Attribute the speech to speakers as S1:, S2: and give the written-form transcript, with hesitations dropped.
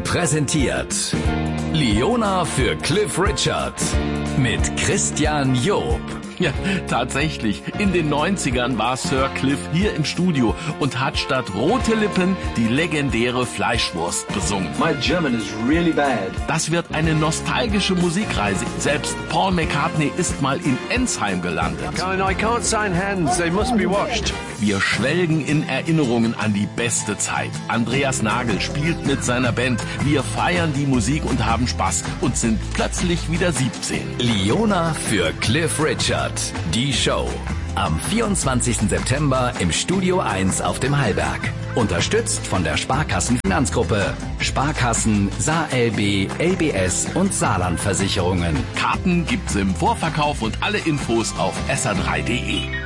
S1: präsentiert Liona für Cliff Richard mit Christian Job.
S2: Ja, tatsächlich. In den 90ern war Sir Cliff hier im Studio und hat statt Rote Lippen die legendäre Fleischwurst besungen.
S3: My German is really bad.
S2: Das wird eine nostalgische Musikreise. Selbst Paul McCartney ist mal in Ensheim gelandet.
S4: I can't sign hands, they must be washed.
S2: Wir schwelgen in Erinnerungen an die beste Zeit. Andreas Nagel spielt mit seiner Band. Wir feiern die Musik und haben Spaß und sind plötzlich wieder 17.
S1: Liona für Cliff Richard. Die Show. Am 24. September im Studio 1 auf dem Hallberg. Unterstützt von der Sparkassenfinanzgruppe. Sparkassen, SaarLB, LBS und Saarlandversicherungen.
S2: Karten gibt's im Vorverkauf und alle Infos auf sa3.de.